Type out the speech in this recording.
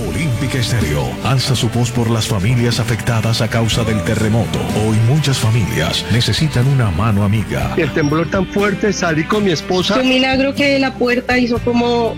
Olímpica Estéreo alza su voz por las familias afectadas a causa del terremoto. Hoy muchas familias necesitan una mano amiga. El temblor tan fuerte, salí con mi esposa. Fue un milagro que la puerta hizo como